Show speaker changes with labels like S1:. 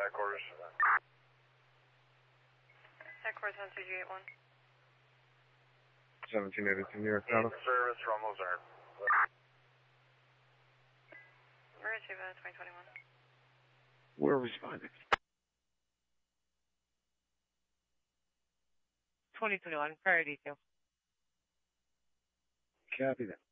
S1: headquarters.
S2: Headquarters 12381.
S3: 1782 New York Tunnel.
S1: Service from Ozark.
S2: Emergency 2021.
S3: We're responding.
S2: 2021, prior detail.
S3: Copy that.